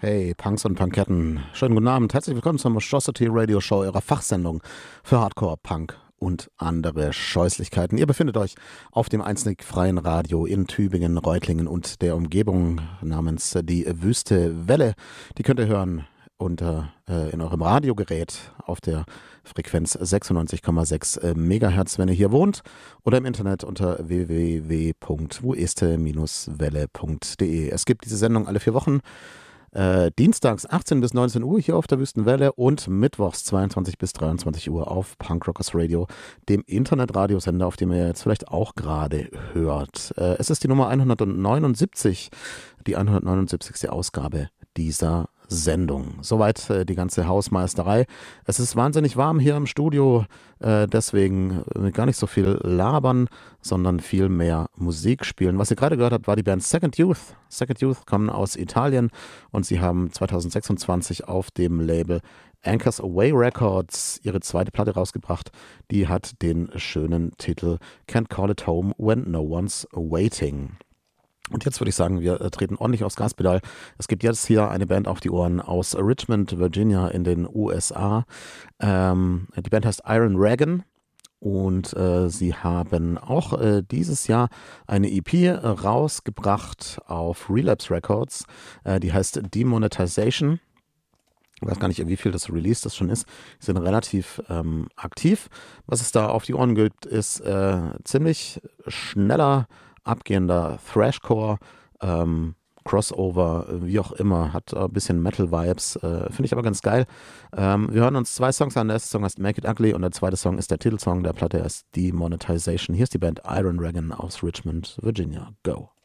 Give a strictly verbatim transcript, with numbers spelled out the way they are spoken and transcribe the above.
Hey, Punks und Punketten, schönen guten Abend. Herzlich willkommen zur Monstrosity Radio Show, ihrer Fachsendung für Hardcore, Punk und andere Scheußlichkeiten. Ihr befindet euch auf dem einzig freien Radio in Tübingen, Reutlingen und der Umgebung namens die Wüste Welle. Die könnt ihr hören unter, äh, in eurem Radiogerät auf der Frequenz sechsundneunzig Komma sechs Megahertz, wenn ihr hier wohnt, oder im Internet unter w w w punkt wueste welle punkt de. Es gibt diese Sendung alle vier Wochen. Äh, dienstags achtzehn bis neunzehn Uhr hier auf der Wüstenwelle und mittwochs zweiundzwanzig bis dreiundzwanzig Uhr auf Punkrockers Radio, dem Internetradiosender, auf dem ihr jetzt vielleicht auch gerade hört. Äh, es ist die Nummer hundertneunundsiebzig, die hundertneunundsiebzigste Ausgabe dieser Sendung. Soweit äh, die ganze Hausmeisterei. Es ist wahnsinnig warm hier im Studio, äh, deswegen äh, gar nicht so viel labern, sondern viel mehr Musik spielen. Was ihr gerade gehört habt, war die Band Second Youth. Second Youth kommen aus Italien und sie haben zweitausendsechsundzwanzig auf dem Label Anchors Away Records ihre zweite Platte rausgebracht. Die hat den schönen Titel Can't Call It Home When No One's Waiting. Und jetzt würde ich sagen, wir treten ordentlich aufs Gaspedal. Es gibt jetzt hier eine Band auf die Ohren aus Richmond, Virginia in den U S A. Ähm, die Band heißt Iron Reagan und äh, sie haben auch äh, dieses Jahr eine E P rausgebracht auf Relapse Records. Äh, die heißt Demonetization. Ich weiß gar nicht, wie viel das Release das schon ist. Die sind relativ ähm, aktiv. Was es da auf die Ohren gibt, ist äh, ziemlich schneller, abgehender Thrashcore, ähm, Crossover, wie auch immer, hat ein bisschen Metal-Vibes, äh, finde ich aber ganz geil. Ähm, wir hören uns zwei Songs an, der erste Song heißt Make It Ugly und der zweite Song ist der Titelsong der Platte, ist Demonetization. Hier ist die Band Iron Reagan aus Richmond, Virginia. Go!